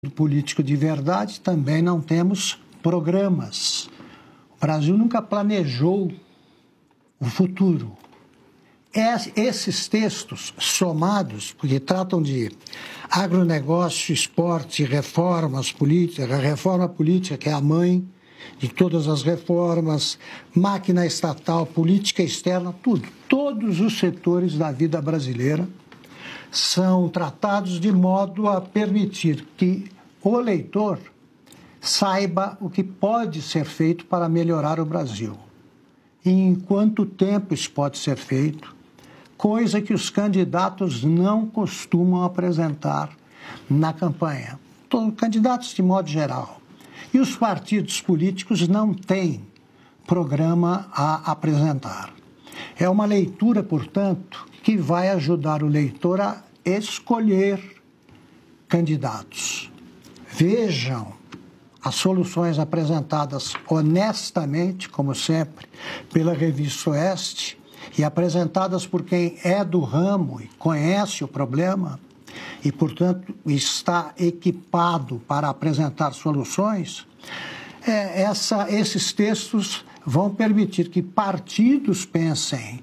político de verdade, também não temos programas. O Brasil nunca planejou o futuro. Esses textos somados, porque tratam de agronegócio, esporte, reformas políticas, a reforma política que é a mãe de todas as reformas, máquina estatal, política externa, tudo. Todos os setores da vida brasileira são tratados de modo a permitir que o eleitor saiba o que pode ser feito para melhorar o Brasil. E em quanto tempo isso pode ser feito, coisa que os candidatos não costumam apresentar na campanha. Todos candidatos de modo geral. E os partidos políticos não têm programa a apresentar. É uma leitura, portanto, que vai ajudar o leitor a escolher candidatos. Vejam as soluções apresentadas honestamente, como sempre, pela Revista Oeste e apresentadas por quem é do ramo e conhece o problema e, portanto, está equipado para apresentar soluções. Esses textos vão permitir que partidos pensem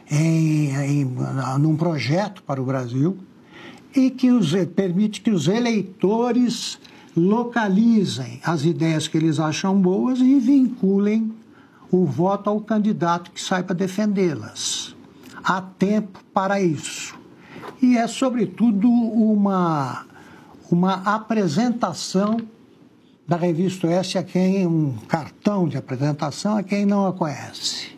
num projeto para o Brasil e que permite que os eleitores localizem as ideias que eles acham boas e vinculem o voto ao candidato que saiba defendê-las. Há tempo para isso. E é, sobretudo, uma apresentação da Revista Oeste um cartão de apresentação a quem não a conhece.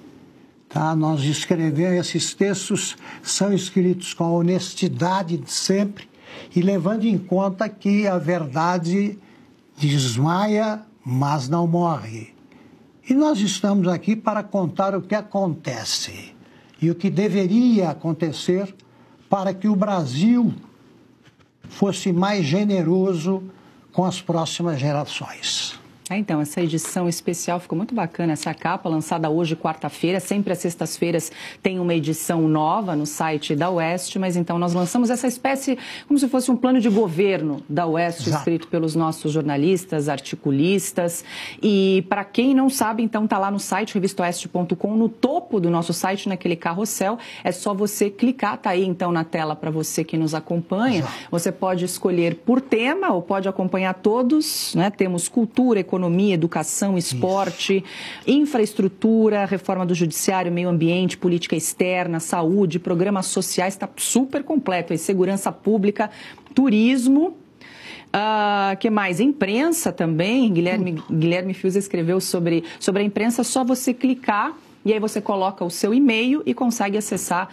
Tá? Nós escrevemos, esses textos são escritos com a honestidade de sempre e levando em conta que a verdade desmaia, mas não morre. E nós estamos aqui para contar o que acontece e o que deveria acontecer para que o Brasil fosse mais generoso com as próximas gerações. Então, essa edição especial ficou muito bacana, essa capa lançada hoje, quarta-feira. Sempre às sextas-feiras tem uma edição nova no site da Oeste, mas então nós lançamos essa espécie, como se fosse um plano de governo da Oeste, Exato. Escrito pelos nossos jornalistas, articulistas. E para quem não sabe, então está lá no site, revistaoeste.com, no topo do nosso site, naquele carrossel. É só você clicar, está aí então na tela para você que nos acompanha. Exato. Você pode escolher por tema ou pode acompanhar todos, né? Temos cultura, economia, educação, esporte, infraestrutura, reforma do judiciário, meio ambiente, política externa, saúde, programas sociais, está super completo aí, segurança pública, turismo. Que mais? Imprensa também. Guilherme Fiuza escreveu sobre a imprensa, só você clicar. E aí você coloca o seu e-mail e consegue acessar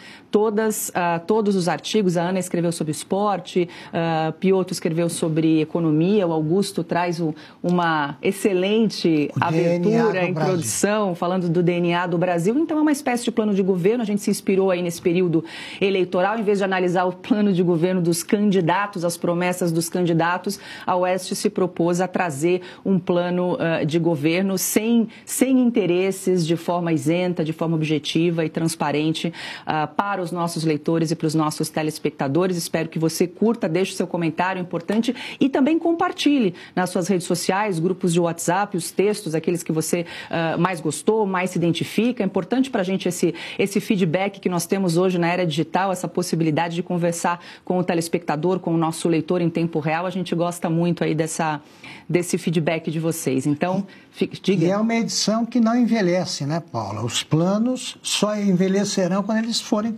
todos os artigos. A Ana escreveu sobre esporte, Piotr escreveu sobre economia, o Augusto traz uma excelente abertura, introdução, falando do DNA do Brasil. Então é uma espécie de plano de governo. A gente se inspirou aí nesse período eleitoral, em vez de analisar o plano de governo dos candidatos, as promessas dos candidatos, a Oeste se propôs a trazer um plano de governo sem interesses, de forma isenta, de forma objetiva e transparente para os nossos leitores e para os nossos telespectadores. Espero que você curta, deixe o seu comentário importante e também compartilhe nas suas redes sociais, grupos de WhatsApp, os textos, aqueles que você mais gostou, mais se identifica. É importante para a gente esse feedback que nós temos hoje na era digital, essa possibilidade de conversar com o telespectador, com o nosso leitor em tempo real. A gente gosta muito aí desse feedback de vocês. Então, diga. E é uma edição que não envelhece, né, Paula? Os planos só envelhecerão quando eles forem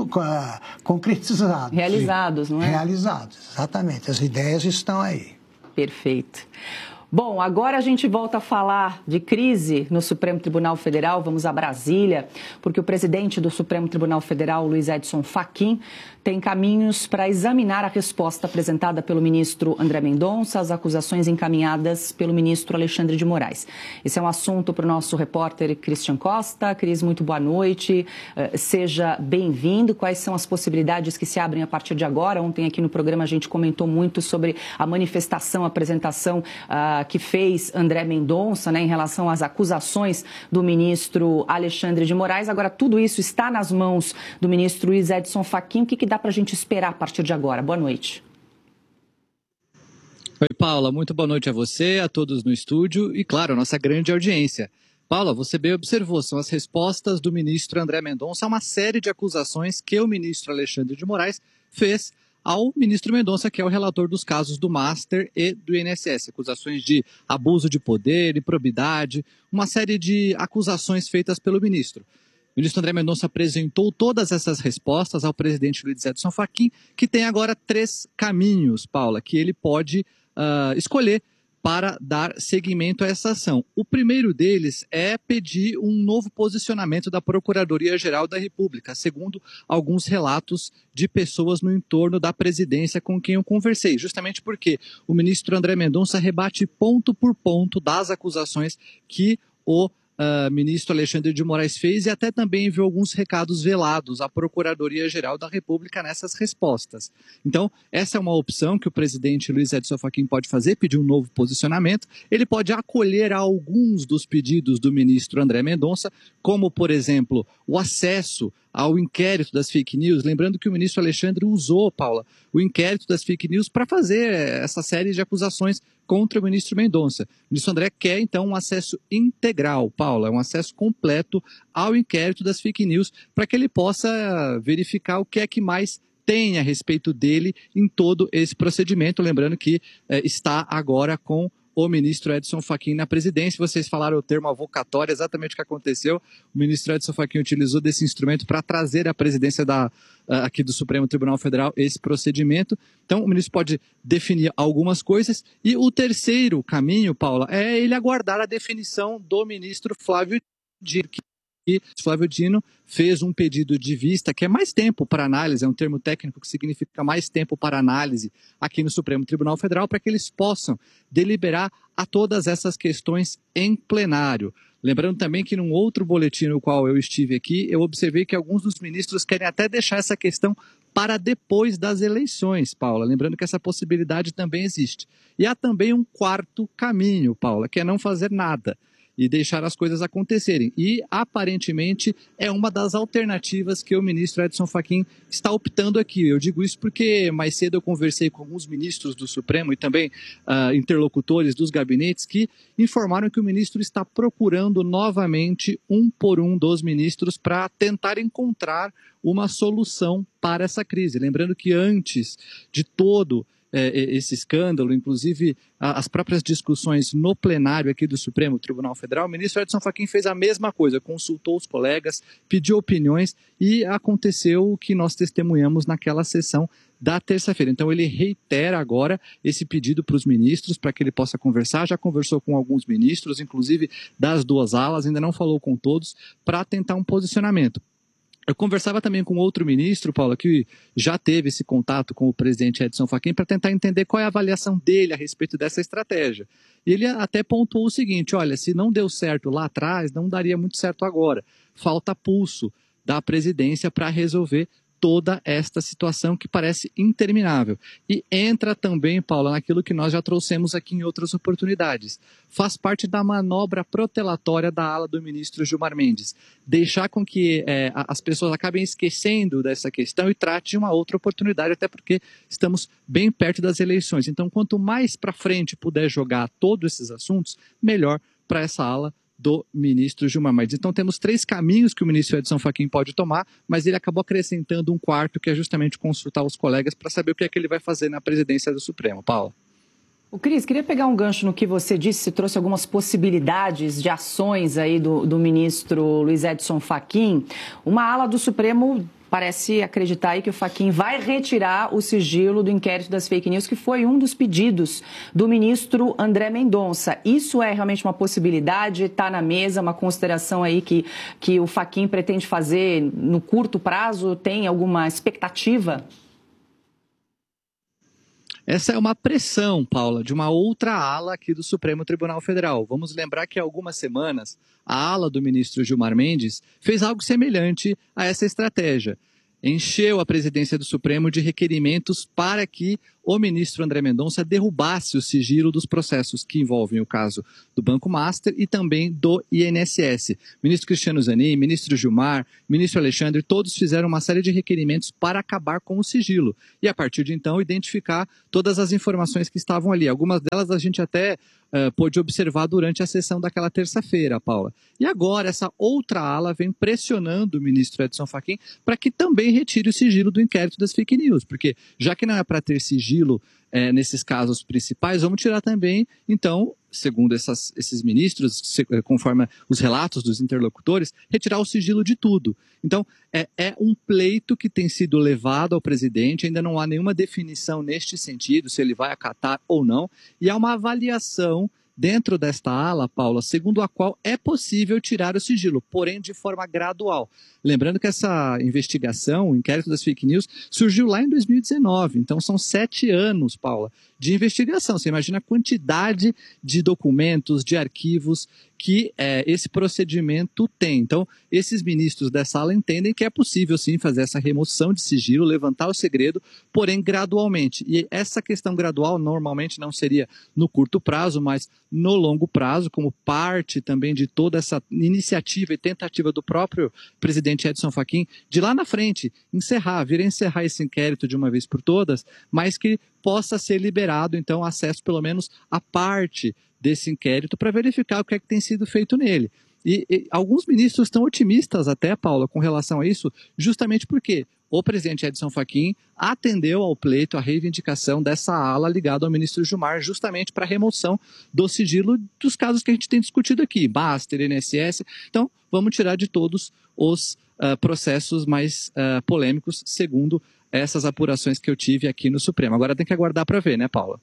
concretizados. Realizados, não é? Realizados, exatamente. As ideias estão aí. Perfeito. Bom, agora a gente volta a falar de crise no Supremo Tribunal Federal. Vamos a Brasília, porque o presidente do Supremo Tribunal Federal, Luiz Edson Fachin, tem caminhos para examinar a resposta apresentada pelo ministro André Mendonça às acusações encaminhadas pelo ministro Alexandre de Moraes. Esse é um assunto para o nosso repórter Christian Costa. Cris, muito boa noite. Seja bem-vindo. Quais são as possibilidades que se abrem a partir de agora? Ontem aqui no programa a gente comentou muito sobre a manifestação, a apresentação que fez André Mendonça, né, em relação às acusações do ministro Alexandre de Moraes. Agora, tudo isso está nas mãos do ministro Luiz Edson Fachin. O que dá para a gente esperar a partir de agora? Boa noite. Oi, Paula, muito boa noite a você, a todos no estúdio e, claro, a nossa grande audiência. Paula, você bem observou, são as respostas do ministro André Mendonça a uma série de acusações que o ministro Alexandre de Moraes fez ao ministro Mendonça, que é o relator dos casos do Master e do INSS. Acusações de abuso de poder, improbidade, uma série de acusações feitas pelo ministro. O ministro André Mendonça apresentou todas essas respostas ao presidente Luiz Edson Fachin, que tem agora 3 caminhos, Paula, que ele pode escolher para dar seguimento a essa ação. O primeiro deles é pedir um novo posicionamento da Procuradoria-Geral da República, segundo alguns relatos de pessoas no entorno da presidência com quem eu conversei, justamente porque o ministro André Mendonça rebate ponto por ponto das acusações que o ministro Alexandre de Moraes fez e até também enviou alguns recados velados à Procuradoria-Geral da República nessas respostas. Então, essa é uma opção que o presidente Luiz Edson Fachin pode fazer, pedir um novo posicionamento. Ele pode acolher alguns dos pedidos do ministro André Mendonça, como, por exemplo, o acesso ao inquérito das fake news, lembrando que o ministro Alexandre usou, Paula, o inquérito das fake news para fazer essa série de acusações contra o ministro Mendonça. O ministro André quer, então, um acesso integral, Paula, um acesso completo ao inquérito das fake news, para que ele possa verificar o que é que mais tem a respeito dele em todo esse procedimento, lembrando que está agora com o ministro Edson Fachin na presidência. Vocês falaram o termo avocatória, exatamente o que aconteceu. O ministro Edson Fachin utilizou desse instrumento para trazer à presidência aqui do Supremo Tribunal Federal esse procedimento. Então, o ministro pode definir algumas coisas. E o terceiro caminho, Paula, é ele aguardar a definição do ministro Flávio Dino, que Flávio Dino fez um pedido de vista, que é mais tempo para análise, é um termo técnico que significa mais tempo para análise aqui no Supremo Tribunal Federal, para que eles possam deliberar a todas essas questões em plenário. Lembrando também que num outro boletim no qual eu estive aqui, eu observei que alguns dos ministros querem até deixar essa questão para depois das eleições, Paula. Lembrando que essa possibilidade também existe. E há também um quarto caminho, Paula, que é não fazer nada e deixar as coisas acontecerem. E, aparentemente, é uma das alternativas que o ministro Edson Fachin está optando aqui. Eu digo isso porque mais cedo eu conversei com alguns ministros do Supremo e também interlocutores dos gabinetes que informaram que o ministro está procurando novamente, um por um dos ministros, para tentar encontrar uma solução para essa crise. Lembrando que antes de todo esse escândalo, inclusive as próprias discussões no plenário aqui do Supremo Tribunal Federal, o ministro Edson Fachin fez a mesma coisa, consultou os colegas, pediu opiniões e aconteceu o que nós testemunhamos naquela sessão da terça-feira. Então ele reitera agora esse pedido para os ministros, para que ele possa conversar, já conversou com alguns ministros, inclusive das duas alas, ainda não falou com todos, para tentar um posicionamento. Eu conversava também com outro ministro, Paula, que já teve esse contato com o presidente Edson Fachin para tentar entender qual é a avaliação dele a respeito dessa estratégia. E ele até pontuou o seguinte, olha, se não deu certo lá atrás, não daria muito certo agora. Falta pulso da presidência para resolver toda esta situação que parece interminável. E entra também, Paula, naquilo que nós já trouxemos aqui em outras oportunidades. Faz parte da manobra protelatória da ala do ministro Gilmar Mendes. Deixar com que as pessoas acabem esquecendo dessa questão e trate de uma outra oportunidade, até porque estamos bem perto das eleições. Então, quanto mais para frente puder jogar todos esses assuntos, melhor para essa ala do ministro Gilmar Mendes. Então temos 3 caminhos que o ministro Edson Fachin pode tomar, mas ele acabou acrescentando um quarto, que é justamente consultar os colegas para saber o que é que ele vai fazer na presidência do Supremo. Paula. O Cris, queria pegar um gancho no que você disse, você trouxe algumas possibilidades de ações aí do ministro Luiz Edson Fachin. Uma ala do Supremo parece acreditar aí que o Fachin vai retirar o sigilo do inquérito das fake news, que foi um dos pedidos do ministro André Mendonça. Isso é realmente uma possibilidade? Está na mesa, uma consideração aí que o Fachin pretende fazer no curto prazo? Tem alguma expectativa? Essa é uma pressão, Paula, de uma outra ala aqui do Supremo Tribunal Federal. Vamos lembrar que há algumas semanas a ala do ministro Gilmar Mendes fez algo semelhante a essa estratégia. Encheu a presidência do Supremo de requerimentos para que o ministro André Mendonça derrubasse o sigilo dos processos que envolvem o caso do Banco Master e também do INSS. Ministro Cristiano Zanin, ministro Gilmar, ministro Alexandre, todos fizeram uma série de requerimentos para acabar com o sigilo e, a partir de então, identificar todas as informações que estavam ali. Algumas delas a gente até pôde observar durante a sessão daquela terça-feira, Paula. E agora essa outra ala vem pressionando o ministro Edson Fachin para que também retire o sigilo do inquérito das fake news, porque já que não é para ter sigilo nesses casos principais, vamos tirar também, então, segundo esses ministros, conforme os relatos dos interlocutores, retirar o sigilo de tudo. Então, é um pleito que tem sido levado ao presidente, ainda não há nenhuma definição neste sentido, se ele vai acatar ou não, e há uma avaliação dentro desta ala, Paula, segundo a qual é possível tirar o sigilo, porém de forma gradual. Lembrando que essa investigação, o inquérito das fake news, surgiu lá em 2019, então são 7 anos, Paula, de investigação. Você imagina a quantidade de documentos, de arquivos que esse procedimento tem. Então, esses ministros dessa ala entendem que é possível, sim, fazer essa remoção de sigilo, levantar o segredo, porém gradualmente. E essa questão gradual normalmente não seria no curto prazo, mas no longo prazo, como parte também de toda essa iniciativa e tentativa do próprio presidente Edson Fachin, de lá na frente, encerrar esse inquérito de uma vez por todas, mas que possa ser liberado, então, acesso pelo menos à parte desse inquérito para verificar o que é que tem sido feito nele. E alguns ministros estão otimistas até, Paula, com relação a isso, justamente porque o presidente Edson Fachin atendeu ao pleito, à reivindicação dessa ala ligada ao ministro Gilmar, justamente para a remoção do sigilo dos casos que a gente tem discutido aqui, Master, INSS. Então, vamos tirar de todos os processos mais polêmicos, segundo essas apurações que eu tive aqui no Supremo. Agora tem que aguardar para ver, né, Paula?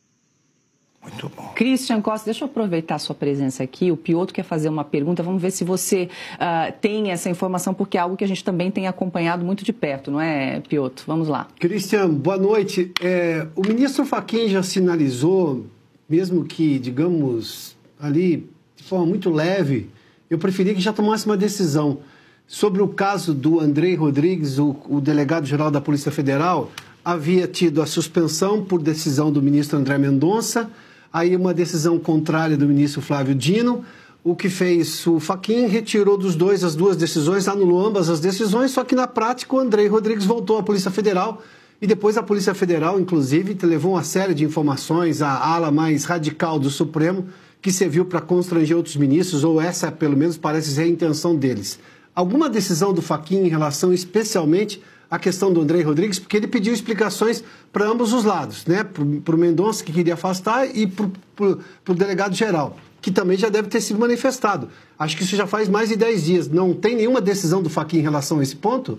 Muito bom. Christian Costa, deixa eu aproveitar a sua presença aqui. O Piotr quer fazer uma pergunta. Vamos ver se você tem essa informação, porque é algo que a gente também tem acompanhado muito de perto, não é, Piotr? Vamos lá. Christian, boa noite. O ministro Fachin já sinalizou, mesmo que, digamos, ali, de forma muito leve, eu preferia que já tomasse uma decisão sobre o caso do Andrei Rodrigues, o delegado-geral da Polícia Federal. Havia tido a suspensão por decisão do ministro André Mendonça, aí uma decisão contrária do ministro Flávio Dino, o que fez o Fachin, retirou dos dois as duas decisões, anulou ambas as decisões, só que na prática o Andrei Rodrigues voltou à Polícia Federal e depois a Polícia Federal, inclusive, levou uma série de informações à ala mais radical do Supremo, que serviu para constranger outros ministros, ou essa, pelo menos, parece ser a intenção deles. Alguma decisão do Fachin em relação especialmente à questão do Andrei Rodrigues, porque ele pediu explicações para ambos os lados, né? Para o Mendonça, que queria afastar, e para o delegado-geral, que também já deve ter sido manifestado. Acho que isso já faz mais de 10 dias. Não tem nenhuma decisão do Fachin em relação a esse ponto?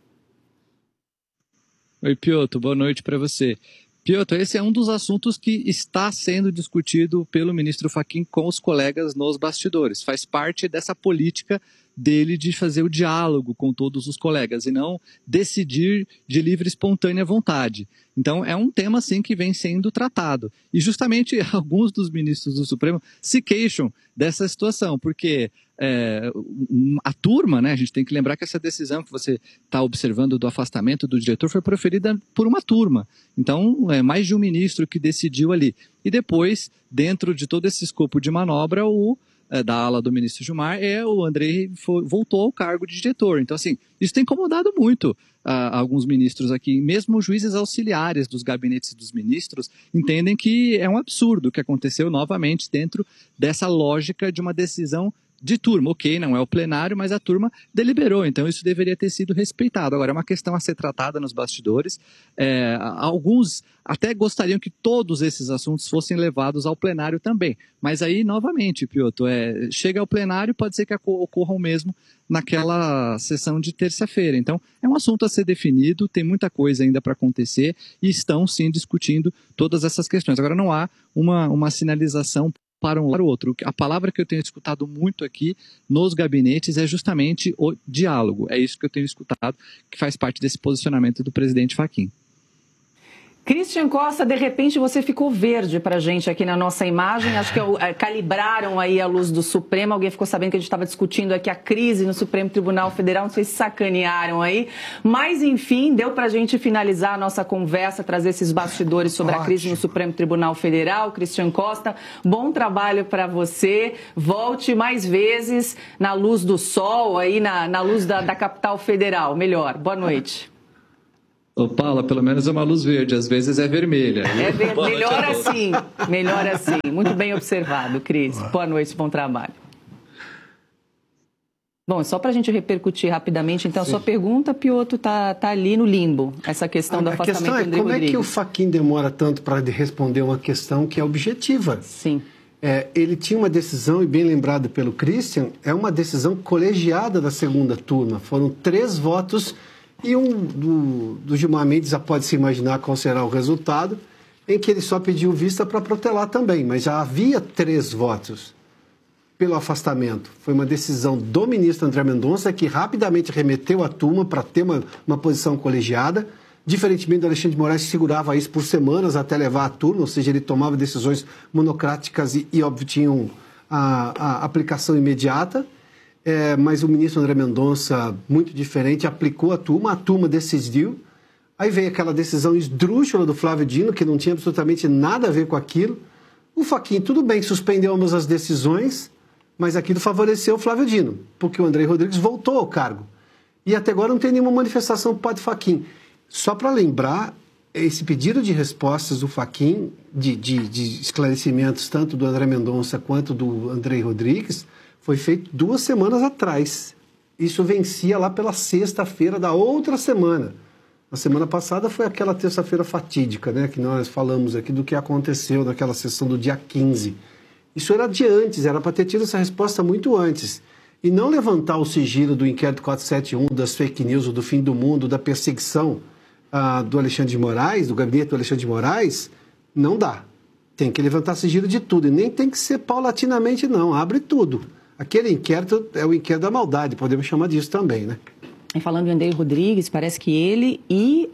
Oi, Piotr, boa noite para você. Piotr, esse é um dos assuntos que está sendo discutido pelo ministro Fachin com os colegas nos bastidores. Faz parte dessa política dele de fazer o diálogo com todos os colegas e não decidir de livre e espontânea vontade. Então, é um tema, sim, que vem sendo tratado. E, justamente, alguns dos ministros do Supremo se queixam dessa situação, porque a turma, né, a gente tem que lembrar que essa decisão que você está observando do afastamento do diretor foi proferida por uma turma. Então, é mais de um ministro que decidiu ali. E depois, dentro de todo esse escopo de manobra, da ala do ministro Gilmar, o Andrei voltou ao cargo de diretor. Então, assim, isso tem incomodado muito alguns ministros aqui. Mesmo os juízes auxiliares dos gabinetes dos ministros entendem que é um absurdo o que aconteceu novamente dentro dessa lógica de uma decisão de turma. Ok, não é o plenário, mas a turma deliberou, então isso deveria ter sido respeitado. Agora, é uma questão a ser tratada nos bastidores. Alguns até gostariam que todos esses assuntos fossem levados ao plenário também. Mas aí, novamente, Piotr, chega ao plenário, pode ser que ocorra o mesmo naquela sessão de terça-feira. Então, é um assunto a ser definido, tem muita coisa ainda para acontecer e estão, sim, discutindo todas essas questões. Agora, não há uma sinalização para um para o outro. A palavra que eu tenho escutado muito aqui nos gabinetes é justamente o diálogo. É isso que eu tenho escutado, que faz parte desse posicionamento do presidente Fachin. Christian Costa, de repente você ficou verde pra gente aqui na nossa imagem, acho que calibraram aí a luz do Supremo, alguém ficou sabendo que a gente estava discutindo aqui a crise no Supremo Tribunal Federal, não sei se sacanearam aí, mas enfim, deu pra gente finalizar a nossa conversa, trazer esses bastidores sobre a crise no Supremo Tribunal Federal. Christian Costa, bom trabalho para você, volte mais vezes na luz do sol, aí na luz da capital federal, melhor, boa noite. Ô, Paula, pelo menos é uma luz verde, às vezes é vermelha. Melhor assim. Muito bem observado, Cris. Boa noite, bom trabalho. Bom, só para a gente repercutir rapidamente, então, a sua pergunta, Piotr, tá ali no limbo, essa questão do afastamento do André Rodrigues. Como é que o Fachin demora tanto para responder uma questão que é objetiva? Sim. Ele tinha uma decisão, e bem lembrado pelo Christian, é uma decisão colegiada da segunda turma. Foram 3 votos e do Gilmar Mendes já pode-se imaginar qual será o resultado, em que ele só pediu vista para protelar também, mas já havia 3 votos pelo afastamento. Foi uma decisão do ministro André Mendonça, que rapidamente remeteu a turma para ter uma posição colegiada, diferentemente do Alexandre de Moraes, que segurava isso por semanas até levar a turma, ou seja, ele tomava decisões monocráticas e óbvio, tinham a aplicação imediata. Mas o ministro André Mendonça, muito diferente, aplicou a turma decidiu. Aí veio aquela decisão esdrúxula do Flávio Dino, que não tinha absolutamente nada a ver com aquilo. O Fachin, tudo bem, suspendeu ambas as decisões, mas aquilo favoreceu o Flávio Dino, porque o André Rodrigues voltou ao cargo. E até agora não tem nenhuma manifestação por parte do Fachin. Só para lembrar, esse pedido de respostas do Fachin, de esclarecimentos tanto do André Mendonça quanto do André Rodrigues, foi feito 2 semanas atrás. Isso vencia lá pela sexta-feira da outra semana. A semana passada foi aquela terça-feira fatídica, né, que nós falamos aqui do que aconteceu naquela sessão do dia 15. Isso era de antes, era para ter tido essa resposta muito antes. E não levantar o sigilo do inquérito 471, das fake news, do fim do mundo, da perseguição do Alexandre de Moraes, do gabinete do Alexandre de Moraes, não dá. Tem que levantar sigilo de tudo. E nem tem que ser paulatinamente, não. Abre tudo. Aquele inquérito é o inquérito da maldade, podemos chamar disso também, né? E falando em André Rodrigues, parece que ele e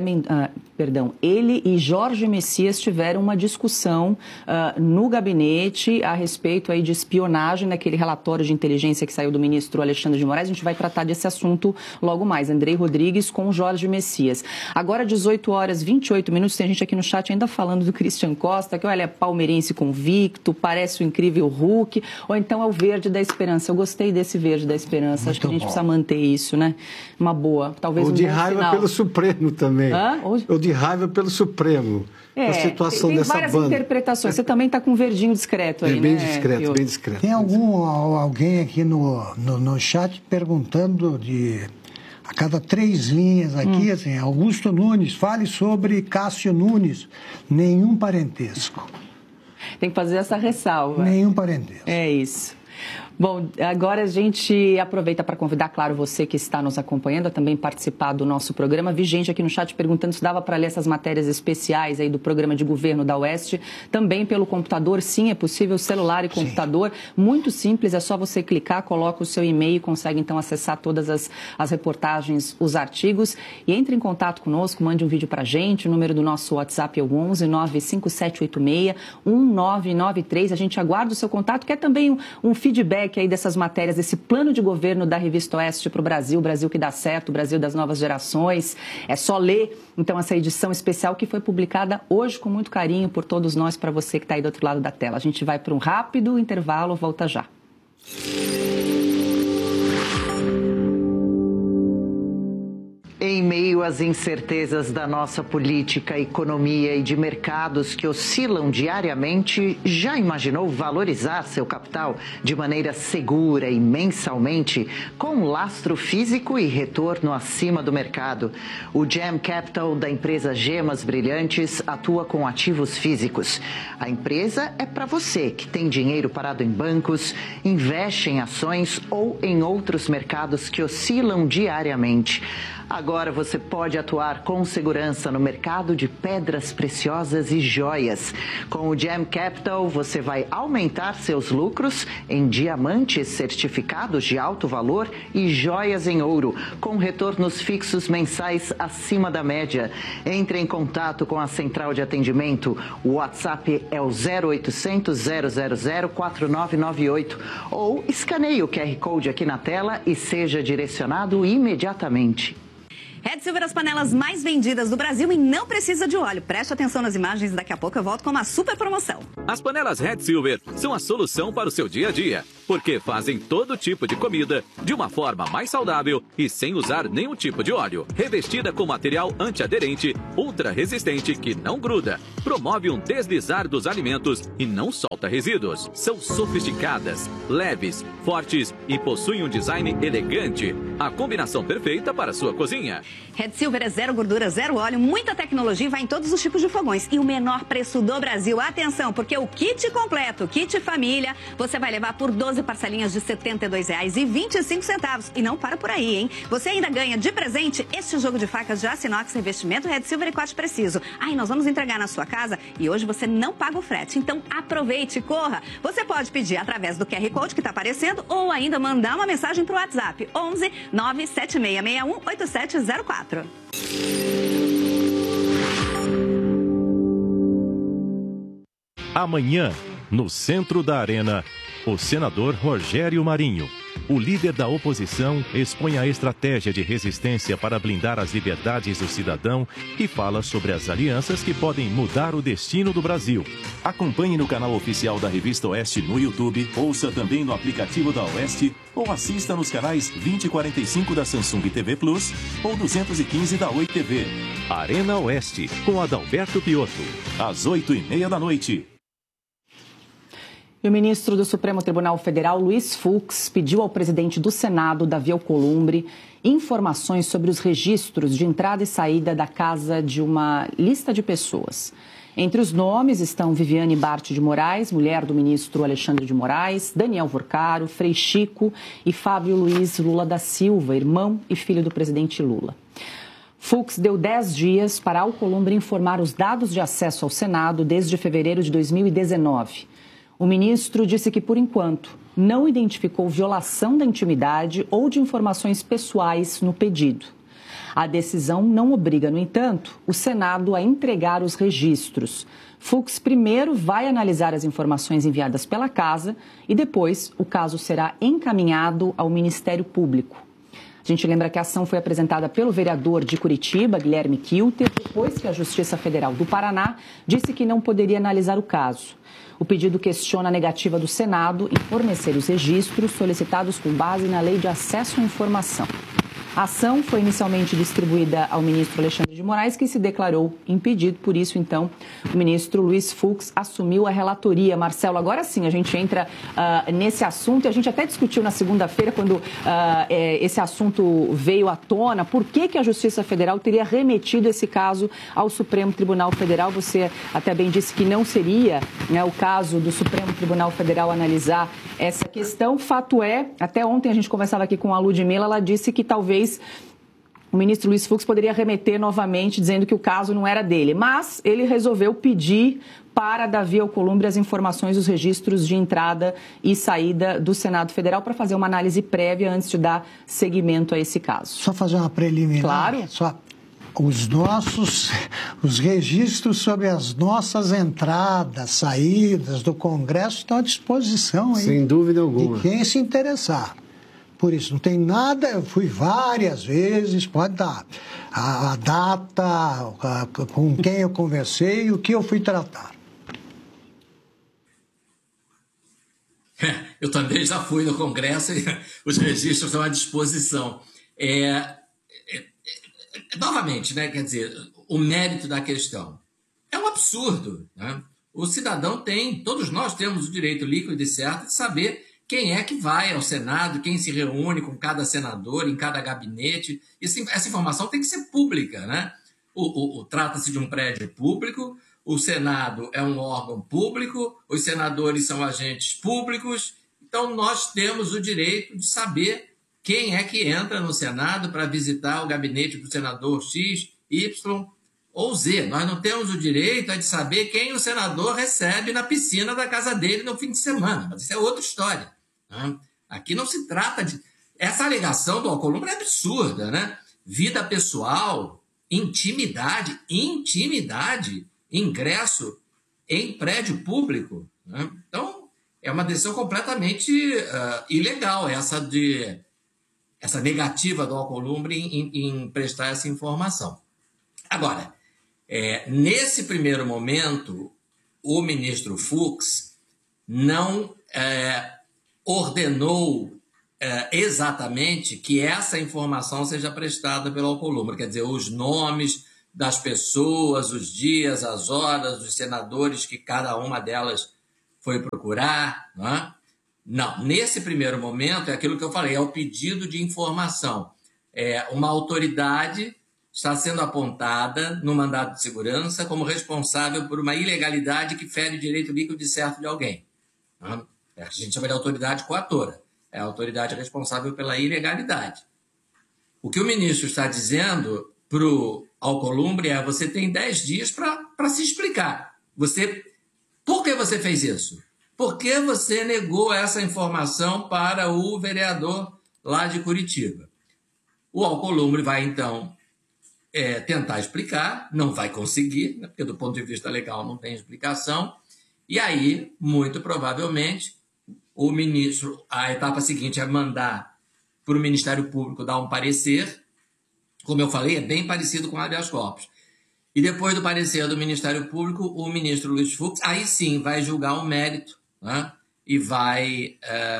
ele e Jorge Messias tiveram uma discussão no gabinete a respeito aí de espionagem naquele relatório de inteligência que saiu do ministro Alexandre de Moraes. A gente vai tratar desse assunto logo mais. André Rodrigues com Jorge Messias. Agora, 18h28, tem gente aqui no chat ainda falando do Christian Costa, que olha, é palmeirense convicto, parece o incrível Hulk, ou então é o verde da esperança. Eu gostei desse verde da esperança. Muito Acho que a gente precisa manter isso, né? Uma boa, talvez ou um de bom raiva sinal. Pelo Supremo também. Ou de raiva pelo Supremo. A situação dessa banda. Tem várias interpretações. Você também está com um verdinho discreto aí, bem né? Discreto, bem discreto. Tem alguém aqui no chat perguntando a cada 3 linhas aqui, assim, Augusto Nunes, fale sobre Cássio Nunes. Nenhum parentesco. Tem que fazer essa ressalva. Nenhum parentesco. É isso. Bom, agora a gente aproveita para convidar, claro, você que está nos acompanhando a também participar do nosso programa. Vi gente aqui no chat perguntando se dava para ler essas matérias especiais aí do programa de governo da Oeste, também pelo computador. Sim, é possível, celular e computador. Sim. Muito simples, é só você clicar, coloca o seu e-mail e consegue então acessar todas as reportagens, os artigos. E entre em contato conosco, mande um vídeo para a gente. O número do nosso WhatsApp é o 11 95786 1993. A gente aguarda o seu contato, que é também um feedback aí dessas matérias, desse plano de governo da Revista Oeste para o Brasil que dá certo, o Brasil das novas gerações. É só ler, então, essa edição especial que foi publicada hoje com muito carinho por todos nós, para você que está aí do outro lado da tela. A gente vai para um rápido intervalo, volta já. Em meio às incertezas da nossa política, economia e de mercados que oscilam diariamente, já imaginou valorizar seu capital de maneira segura e mensalmente, com lastro físico e retorno acima do mercado? O Gem Capital da empresa Gemas Brilhantes atua com ativos físicos. A empresa é para você que tem dinheiro parado em bancos, investe em ações ou em outros mercados que oscilam diariamente. Agora você pode atuar com segurança no mercado de pedras preciosas e joias. Com o Gem Capital, você vai aumentar seus lucros em diamantes certificados de alto valor e joias em ouro, com retornos fixos mensais acima da média. Entre em contato com a central de atendimento. O WhatsApp é o 0800 000 4998 ou escaneie o QR Code aqui na tela e seja direcionado imediatamente. Red Silver, as panelas mais vendidas do Brasil e não precisa de óleo. Preste atenção nas imagens, daqui a pouco eu volto com uma super promoção. As panelas Red Silver são a solução para o seu dia a dia, porque fazem todo tipo de comida de uma forma mais saudável e sem usar nenhum tipo de óleo. Revestida com material antiaderente, ultra resistente que não gruda, promove um deslizar dos alimentos e não solta resíduos. São sofisticadas, leves, fortes e possuem um design elegante. A combinação perfeita para a sua cozinha. Red Silver é zero gordura, zero óleo, muita tecnologia e vai em todos os tipos de fogões. E o menor preço do Brasil. Atenção, porque o kit completo, kit família, você vai levar por 12 parcelinhas de R$ 72,25. E não para por aí, hein? Você ainda ganha de presente este jogo de facas de aço inox, revestimento Red Silver e corte preciso. E nós vamos entregar na sua casa e hoje você não paga o frete. Então aproveite, corra. Você pode pedir através do QR Code que está aparecendo ou ainda mandar uma mensagem para o WhatsApp 11 97661 8704. Amanhã, no centro da arena, o senador Rogério Marinho, o líder da oposição, expõe a estratégia de resistência para blindar as liberdades do cidadão e fala sobre as alianças que podem mudar o destino do Brasil. Acompanhe no canal oficial da Revista Oeste no YouTube, ouça também no aplicativo da Oeste ou assista nos canais 2045 da Samsung TV Plus ou 215 da Oi TV. Arena Oeste, com Adalberto Piotto, às 8h30 da noite. E o ministro do Supremo Tribunal Federal, Luiz Fux, pediu ao presidente do Senado, Davi Alcolumbre, informações sobre os registros de entrada e saída da casa de uma lista de pessoas. Entre os nomes estão Viviane Bart de Moraes, mulher do ministro Alexandre de Moraes, Daniel Vorcaro, Frei Chico e Fábio Luiz Lula da Silva, irmão e filho do presidente Lula. Fux deu 10 dias para Alcolumbre informar os dados de acesso ao Senado desde fevereiro de 2019. O ministro disse que, por enquanto, não identificou violação da intimidade ou de informações pessoais no pedido. A decisão não obriga, no entanto, o Senado a entregar os registros. Fux primeiro vai analisar as informações enviadas pela Casa e depois o caso será encaminhado ao Ministério Público. A gente lembra que a ação foi apresentada pelo vereador de Curitiba, Guilherme Kilter, depois que a Justiça Federal do Paraná disse que não poderia analisar o caso. O pedido questiona a negativa do Senado em fornecer os registros solicitados com base na Lei de Acesso à Informação. A ação foi inicialmente distribuída ao ministro Alexandre de Moraes, que se declarou impedido. Por isso, então, o ministro Luiz Fux assumiu a relatoria. Marcelo, agora sim, a gente entra nesse assunto. E a gente até discutiu na segunda-feira, quando esse assunto veio à tona, por que a Justiça Federal teria remetido esse caso ao Supremo Tribunal Federal. Você até bem disse que não seria, né, o caso do Supremo Tribunal Federal analisar essa questão. Fato é, até ontem a gente conversava aqui com a Ludmila, ela disse que talvez o ministro Luiz Fux poderia remeter novamente, dizendo que o caso não era dele. Mas ele resolveu pedir para Davi Alcolumbre as informações dos registros de entrada e saída do Senado Federal para fazer uma análise prévia antes de dar seguimento a esse caso. Só fazer uma preliminar. Claro. Os registros sobre as nossas entradas, saídas do Congresso estão à disposição aí. Sem dúvida alguma. De quem se interessar. Por isso, não tem nada, eu fui várias vezes, pode dar a data, com quem eu conversei e o que eu fui tratar. Eu também já fui no Congresso e os registros estão à disposição. Novamente, né, quer dizer, o mérito da questão é um absurdo, né? O cidadão todos nós temos o direito líquido e certo de saber quem é que vai ao Senado, quem se reúne com cada senador, em cada gabinete. Essa informação tem que ser pública, né? Trata-se de um prédio público, o Senado é um órgão público, os senadores são agentes públicos, então nós temos o direito de saber quem é que entra no Senado para visitar o gabinete do senador X, Y ou Z. Nós não temos o direito de saber quem o senador recebe na piscina da casa dele no fim de semana. Mas isso é outra história. Né? Aqui não se trata de... Essa alegação do Alcolumbre é absurda, né? Vida pessoal, intimidade, ingresso em prédio público. Né? Então, é uma decisão completamente ilegal, essa negativa do Alcolumbre em prestar essa informação. Agora, nesse primeiro momento, o ministro Fux não ordenou exatamente que essa informação seja prestada pelo Alcolumbre, quer dizer, os nomes das pessoas, os dias, as horas, dos senadores que cada uma delas foi procurar. Não, nesse primeiro momento é aquilo que eu falei, é o pedido de informação. Uma autoridade está sendo apontada no mandado de segurança como responsável por uma ilegalidade que fere o direito líquido e certo de alguém. A gente chama de autoridade coatora. É a autoridade responsável pela ilegalidade. O que o ministro está dizendo para o Alcolumbre é: você tem 10 dias para se explicar. Por que você fez isso? Por que você negou essa informação para o vereador lá de Curitiba? O Alcolumbre vai, então, tentar explicar, não vai conseguir, né, porque do ponto de vista legal não tem explicação, e aí, muito provavelmente, o ministro, a etapa seguinte é mandar para o Ministério Público dar um parecer, como eu falei, é bem parecido com o habeas corpus. E depois do parecer do Ministério Público, o ministro Luiz Fux, aí sim, vai julgar o mérito, né, e vai,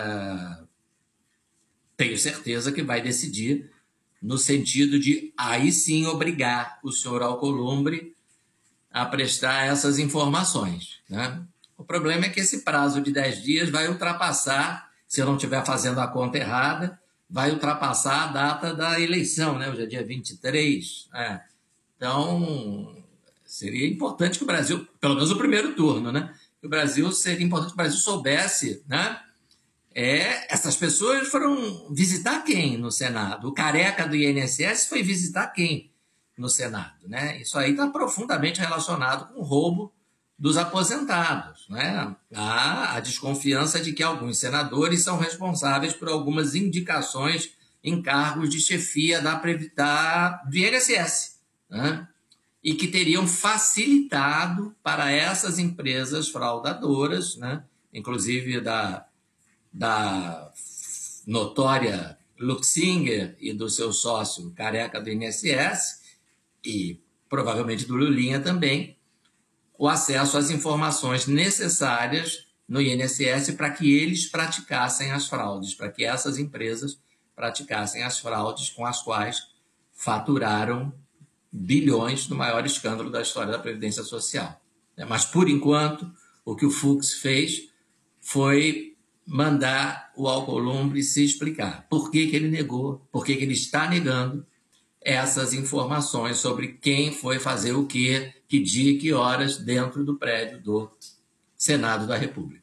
tenho certeza que vai decidir no sentido de, aí sim, obrigar o senhor Alcolumbre a prestar essas informações, né? O problema é que esse prazo de 10 dias vai ultrapassar, se eu não estiver fazendo a conta errada, vai ultrapassar a data da eleição, né? Hoje é dia 23. Então, seria importante que o Brasil, pelo menos o primeiro turno, né? Seria importante que o Brasil soubesse, né? Essas pessoas foram visitar quem no Senado? O careca do INSS foi visitar quem no Senado, né? Isso aí está profundamente relacionado com o roubo dos aposentados, né? Há a desconfiança de que alguns senadores são responsáveis por algumas indicações em cargos de chefia do INSS, né? E que teriam facilitado para essas empresas fraudadoras, né? Inclusive da notória Luxinger e do seu sócio careca do INSS, e provavelmente do Lulinha também, o acesso às informações necessárias no INSS para que eles praticassem as fraudes, para que essas empresas praticassem as fraudes com as quais faturaram bilhões no maior escândalo da história da Previdência Social. Mas, por enquanto, o que o Fux fez foi mandar o Alcolumbre se explicar. Por que ele negou, por que ele está negando essas informações sobre quem foi fazer o quê, que dia e que horas dentro do prédio do Senado da República.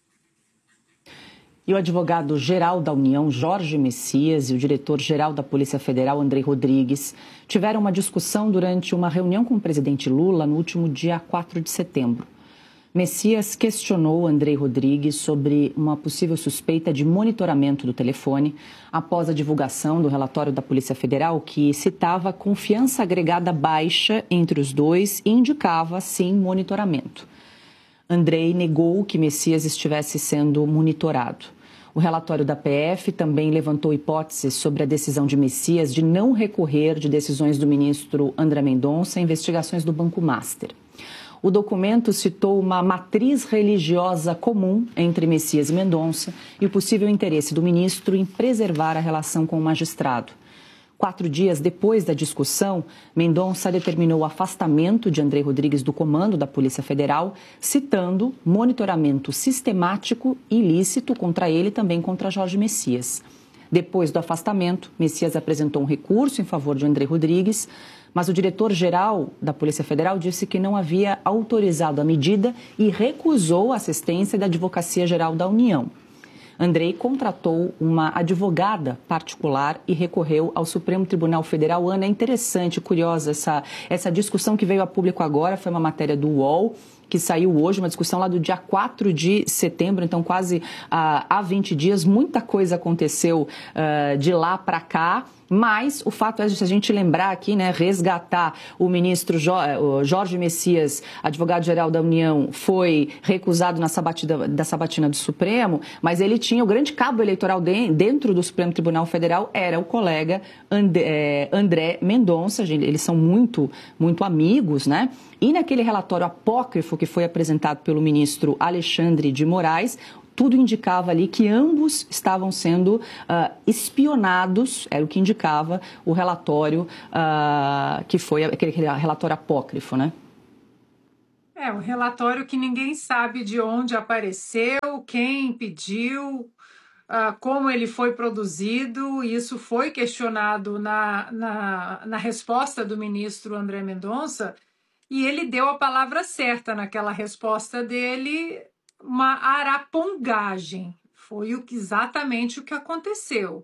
E o advogado-geral da União, Jorge Messias, e o diretor-geral da Polícia Federal, Andrei Rodrigues, tiveram uma discussão durante uma reunião com o presidente Lula no último dia 4 de setembro. Messias questionou Andrei Rodrigues sobre uma possível suspeita de monitoramento do telefone após a divulgação do relatório da Polícia Federal que citava confiança agregada baixa entre os dois e indicava, sim, monitoramento. Andrei negou que Messias estivesse sendo monitorado. O relatório da PF também levantou hipóteses sobre a decisão de Messias de não recorrer de decisões do ministro André Mendonça a investigações do Banco Master. O documento citou uma matriz religiosa comum entre Messias e Mendonça e o possível interesse do ministro em preservar a relação com o magistrado. 4 dias depois da discussão, Mendonça determinou o afastamento de Andrei Rodrigues do comando da Polícia Federal, citando monitoramento sistemático e ilícito contra ele e também contra Jorge Messias. Depois do afastamento, Messias apresentou um recurso em favor de Andrei Rodrigues, mas o diretor-geral da Polícia Federal disse que não havia autorizado a medida e recusou a assistência da Advocacia Geral da União. Andrei contratou uma advogada particular e recorreu ao Supremo Tribunal Federal. Ana, é interessante, curiosa essa discussão que veio a público agora, foi uma matéria do UOL, que saiu hoje, uma discussão lá do dia 4 de setembro, então quase há 20 dias. Muita coisa aconteceu de lá para cá, mas o fato é, se a gente lembrar aqui, né, resgatar o ministro Jorge Messias, advogado-geral da União, foi recusado da sabatina do Supremo, mas ele tinha o grande cabo eleitoral dentro do Supremo Tribunal Federal, era o colega André Mendonça. Eles são muito, muito amigos, né? E naquele relatório apócrifo que foi apresentado pelo ministro Alexandre de Moraes, tudo indicava ali que ambos estavam sendo espionados, era o que indicava o relatório, que foi aquele relatório apócrifo, né? Um relatório que ninguém sabe de onde apareceu, quem pediu, como ele foi produzido. Isso foi questionado na resposta do ministro André Mendonça, e ele deu a palavra certa naquela resposta dele, uma arapongagem. Foi exatamente o que aconteceu.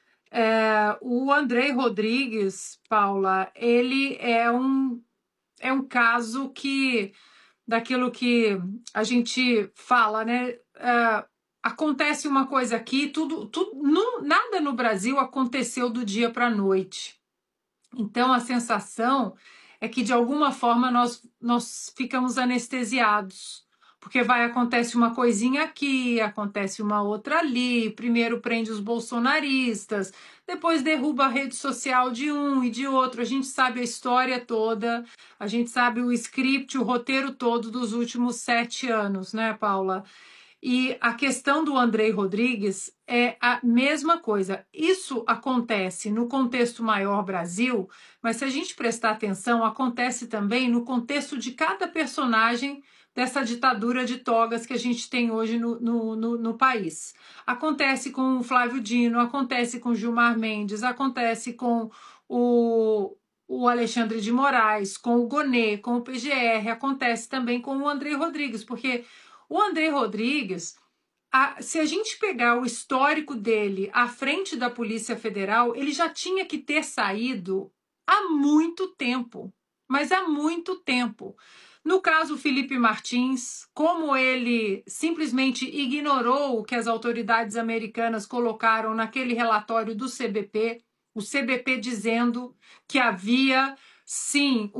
O Andrei Rodrigues, Paula, ele é um caso daquilo que a gente fala, né? Acontece uma coisa aqui, nada no Brasil aconteceu do dia para a noite. Então, a sensação é que, de alguma forma, nós ficamos anestesiados, porque acontece uma coisinha aqui, acontece uma outra ali, primeiro prende os bolsonaristas, depois derruba a rede social de um e de outro. A gente sabe a história toda, a gente sabe o script, o roteiro todo dos últimos 7 anos, né, Paula? E a questão do Andrei Rodrigues é a mesma coisa. Isso acontece no contexto maior Brasil, mas se a gente prestar atenção, acontece também no contexto de cada personagem dessa ditadura de togas que a gente tem hoje no país. Acontece com o Flávio Dino, acontece com o Gilmar Mendes, acontece com o Alexandre de Moraes, com o Gonê, com o PGR, acontece também com o Andrei Rodrigues, porque o Andrei Rodrigues, se a gente pegar o histórico dele à frente da Polícia Federal, ele já tinha que ter saído há muito tempo, mas há muito tempo. No caso Felipe Martins, como ele simplesmente ignorou o que as autoridades americanas colocaram naquele relatório do CBP, o CBP dizendo que havia sim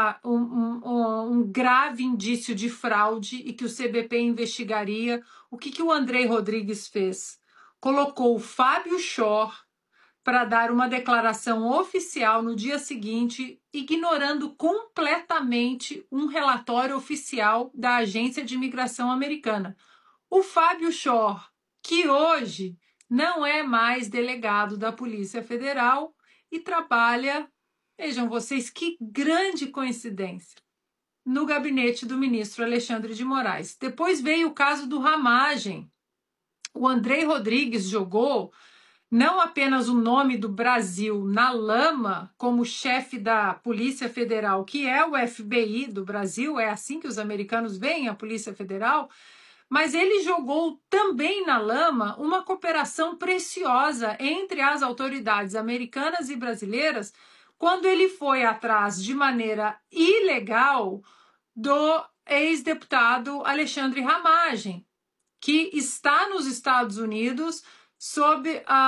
um grave indício de fraude e que o CBP investigaria. O que o Andrei Rodrigues fez? Colocou o Fábio Schor para dar uma declaração oficial no dia seguinte, ignorando completamente um relatório oficial da Agência de Imigração Americana. O Fábio Schor, que hoje não é mais delegado da Polícia Federal e trabalha, vejam vocês que grande coincidência, no gabinete do ministro Alexandre de Moraes. Depois veio o caso do Ramagem. O Andrei Rodrigues jogou não apenas o nome do Brasil na lama como chefe da Polícia Federal, que é o FBI do Brasil, é assim que os americanos veem a Polícia Federal, mas ele jogou também na lama uma cooperação preciosa entre as autoridades americanas e brasileiras quando ele foi atrás de maneira ilegal do ex-deputado Alexandre Ramagem, que está nos Estados Unidos sob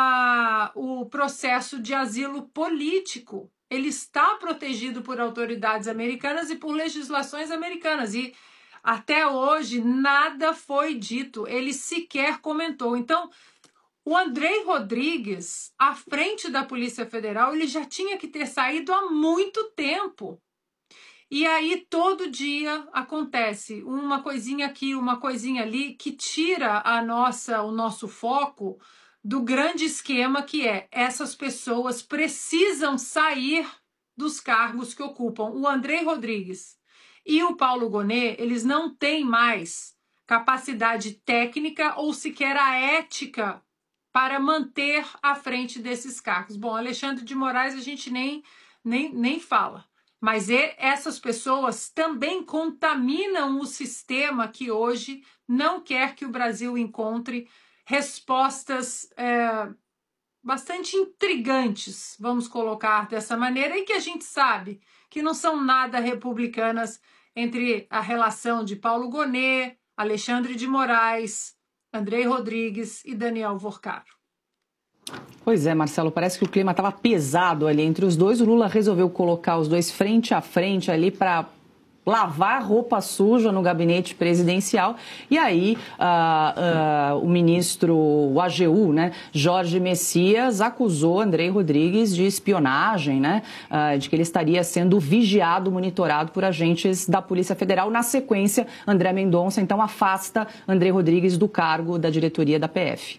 o processo de asilo político. Ele está protegido por autoridades americanas e por legislações americanas. E até hoje nada foi dito, ele sequer comentou. Então, o Andrei Rodrigues, à frente da Polícia Federal, ele já tinha que ter saído há muito tempo. E aí, todo dia acontece uma coisinha aqui, uma coisinha ali, que tira o nosso foco do grande esquema que é essas pessoas precisam sair dos cargos que ocupam. O Andrei Rodrigues e o Paulo Gonê, eles não têm mais capacidade técnica ou sequer a ética para manter à frente desses cargos. Bom, Alexandre de Moraes a gente nem fala. Mas essas pessoas também contaminam o sistema que hoje não quer que o Brasil encontre respostas bastante intrigantes, vamos colocar dessa maneira, e que a gente sabe que não são nada republicanas entre a relação de Paulo Gonet, Alexandre de Moraes, Andrei Rodrigues e Daniel Vorcaro. Pois é, Marcelo, parece que o clima estava pesado ali entre os dois. O Lula resolveu colocar os dois frente a frente ali para lavar roupa suja no gabinete presidencial. E aí o ministro, o AGU, né, Jorge Messias, acusou Andrei Rodrigues de espionagem, né, de que ele estaria sendo vigiado, monitorado por agentes da Polícia Federal. Na sequência, André Mendonça, então, afasta Andrei Rodrigues do cargo da diretoria da PF.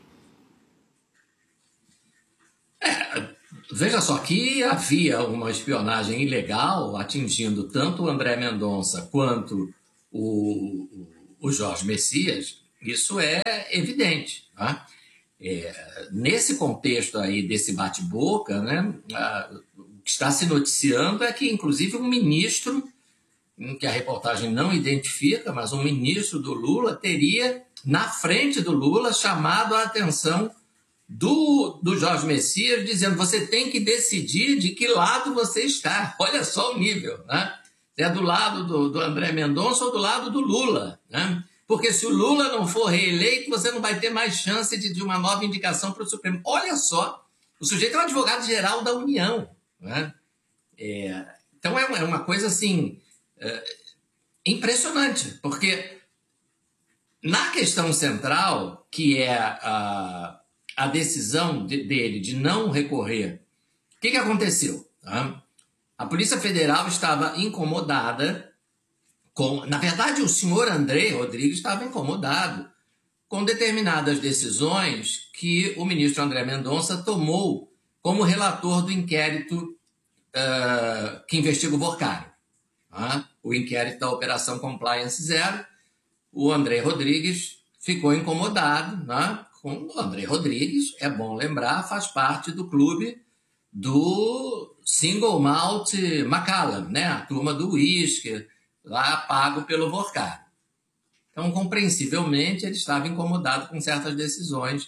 Veja só que havia uma espionagem ilegal atingindo tanto o André Mendonça quanto o Jorge Messias, isso é evidente. Tá? Nesse contexto aí desse bate-boca, né, o que está se noticiando é que, inclusive, um ministro, que a reportagem não identifica, mas um ministro do Lula teria, na frente do Lula, chamado a atenção do Jorge Messias, dizendo: você tem que decidir de que lado você está. Olha só o nível, né? É do lado do André Mendonça ou do lado do Lula, né? Porque se o Lula não for reeleito, você não vai ter mais chance de uma nova indicação para o Supremo. Olha só, o sujeito é um advogado-geral da União, né? Então é uma coisa assim impressionante, porque na questão central, que é a decisão dele de não recorrer, o que aconteceu? Tá? A Polícia Federal estava incomodada com... Na verdade, o senhor Andrei Rodrigues estava incomodado com determinadas decisões que o ministro André Mendonça tomou como relator do inquérito que investiga o Vorcaro. Tá? O inquérito da Operação Compliance Zero. O André Rodrigues ficou incomodado, né? O André Rodrigues, é bom lembrar, faz parte do clube do Single Malt Macallan, né? A turma do uísque, lá pago pelo Vorcaro. Então, compreensivelmente, ele estava incomodado com certas decisões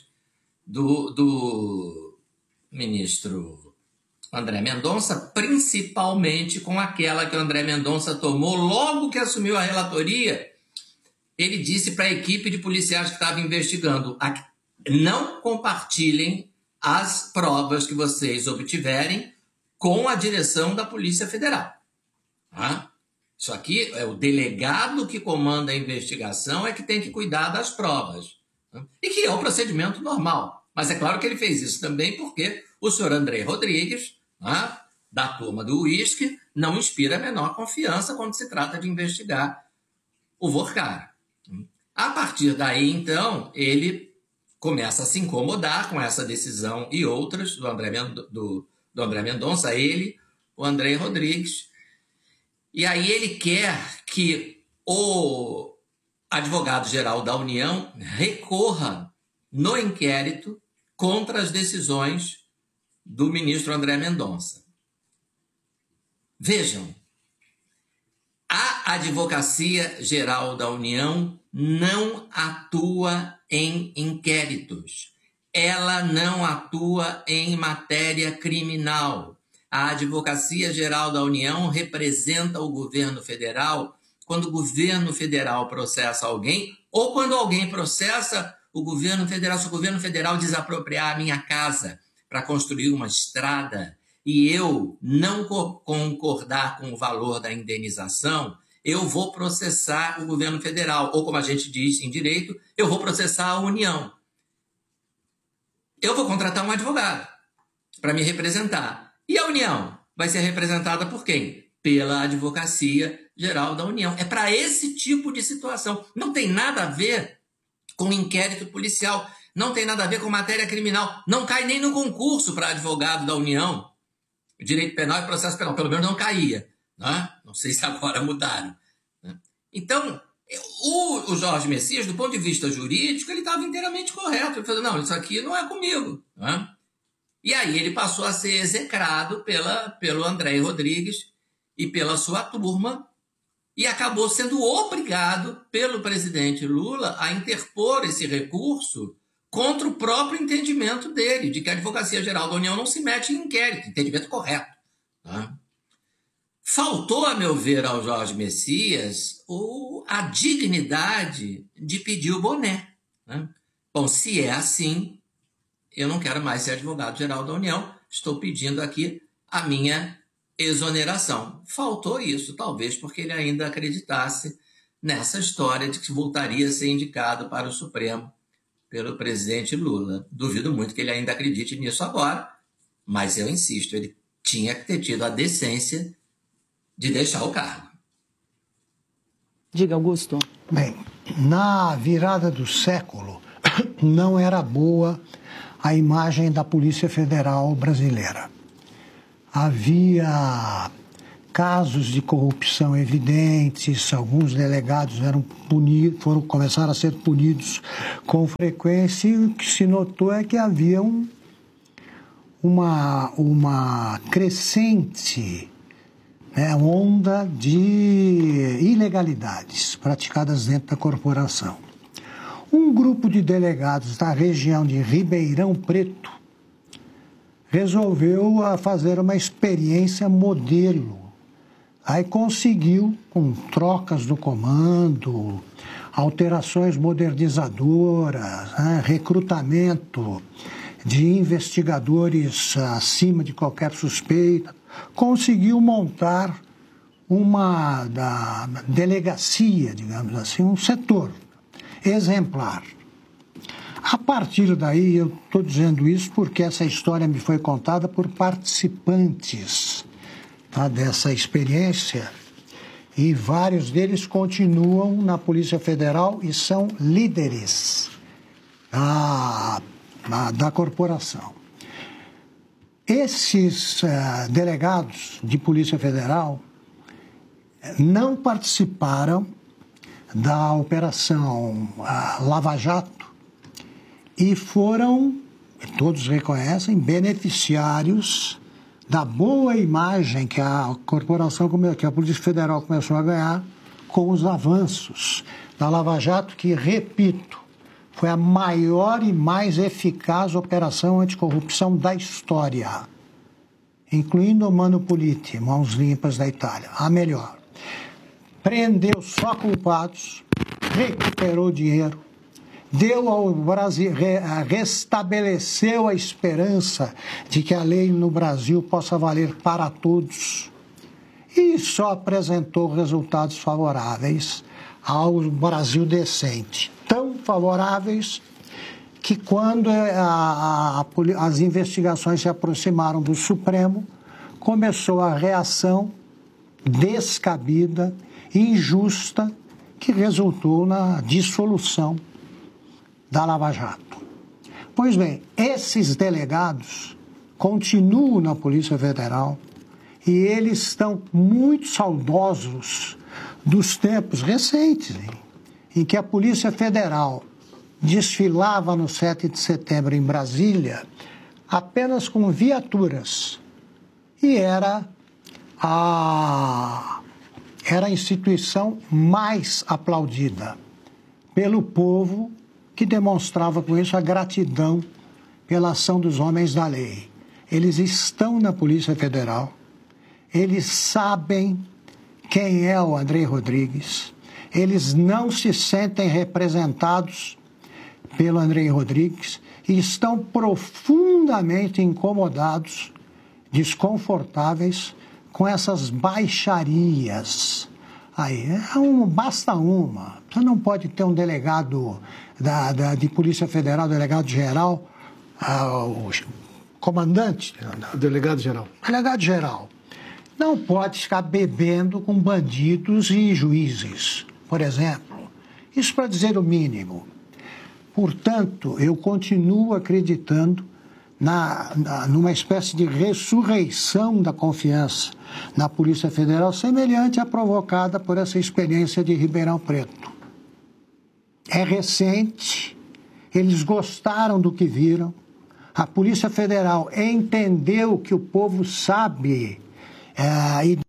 do ministro André Mendonça, principalmente com aquela que o André Mendonça tomou logo que assumiu a relatoria. Ele disse para a equipe de policiais que estava investigando: não compartilhem as provas que vocês obtiverem com a direção da Polícia Federal. Tá? Isso aqui é o delegado que comanda a investigação, é que tem que cuidar das provas. Tá? E que é o procedimento normal. Mas é claro que ele fez isso também porque o senhor André Rodrigues, tá, da turma do uísque, não inspira a menor confiança quando se trata de investigar o Vorcaro. A partir daí, então, ele começa a se incomodar com essa decisão e outras do André Mendonça, ele, o André Rodrigues. E aí ele quer que o advogado-geral da União recorra no inquérito contra as decisões do ministro André Mendonça. Vejam, a Advocacia Geral da União não atua em inquéritos. Ela não atua em matéria criminal. A Advocacia Geral da União representa o governo federal quando o governo federal processa alguém ou quando alguém processa o governo federal. Se o governo federal desapropriar a minha casa para construir uma estrada e eu não concordar com o valor da indenização, eu vou processar o governo federal, ou como a gente diz em direito, eu vou processar a União. Eu vou contratar um advogado para me representar. E a União vai ser representada por quem? Pela Advocacia Geral da União. É para esse tipo de situação. Não tem nada a ver com inquérito policial, não tem nada a ver com matéria criminal, não cai nem no concurso para advogado da União. O direito penal e processo penal, pelo menos não caía. Né? Não sei se agora mudaram. Né? Então, o Jorge Messias, do ponto de vista jurídico, ele estava inteiramente correto. Ele falou: não, isso aqui não é comigo. Né? E aí ele passou a ser execrado pelo André Rodrigues e pela sua turma e acabou sendo obrigado pelo presidente Lula a interpor esse recurso contra o próprio entendimento dele, de que a Advocacia Geral da União não se mete em inquérito, entendimento correto. Tá? Faltou, a meu ver, ao Jorge Messias a dignidade de pedir o boné. Né? Bom, se é assim, eu não quero mais ser advogado-geral da União, estou pedindo aqui a minha exoneração. Faltou isso, talvez porque ele ainda acreditasse nessa história de que voltaria a ser indicado para o Supremo pelo presidente Lula. Duvido muito que ele ainda acredite nisso agora, mas eu insisto, ele tinha que ter tido a decência de deixar o cargo. Diga, Augusto. Bem, na virada do século, não era boa a imagem da Polícia Federal brasileira. Havia casos de corrupção evidentes, alguns delegados começaram a ser punidos com frequência, e o que se notou é que havia uma crescente onda de ilegalidades praticadas dentro da corporação. Um grupo de delegados da região de Ribeirão Preto resolveu fazer uma experiência modelo. Aí conseguiu, com trocas do comando, alterações modernizadoras, recrutamento de investigadores acima de qualquer suspeita, conseguiu montar uma delegacia, digamos assim, um setor exemplar. A partir daí, eu estou dizendo isso porque essa história me foi contada por participantes dessa experiência, e vários deles continuam na Polícia Federal e são líderes da corporação. Esses delegados de Polícia Federal não participaram da Operação Lava Jato e foram, todos reconhecem, beneficiários da boa imagem que a corporação, que a Polícia Federal começou a ganhar com os avanços da Lava Jato, que, repito, foi a maior e mais eficaz operação anticorrupção da história, incluindo o Mano Politi, mãos limpas da Itália, a melhor. Prendeu só culpados, recuperou dinheiro, deu ao Brasil, restabeleceu a esperança de que a lei no Brasil possa valer para todos, e só apresentou resultados favoráveis ao Brasil decente. Tão favoráveis que, quando as investigações se aproximaram do Supremo, começou a reação descabida, injusta, que resultou na dissolução da Lava Jato. Pois bem, esses delegados continuam na Polícia Federal e eles estão muito saudosos dos tempos recentes, em que a Polícia Federal desfilava no 7 de setembro em Brasília apenas com viaturas e era a instituição mais aplaudida pelo povo, que demonstrava com isso a gratidão pela ação dos homens da lei. Eles estão na Polícia Federal, eles sabem quem é o André Rodrigues, eles não se sentem representados pelo André Rodrigues e estão profundamente incomodados, desconfortáveis com essas baixarias. Aí, basta uma. Você não pode ter um delegado de Polícia Federal, delegado-geral, o comandante. Delegado-geral. Delegado-geral. Não pode ficar bebendo com bandidos e juízes, por exemplo. Isso para dizer o mínimo. Portanto, eu continuo acreditando numa espécie de ressurreição da confiança na Polícia Federal, semelhante à provocada por essa experiência de Ribeirão Preto. É recente, eles gostaram do que viram, a Polícia Federal entendeu que o povo sabe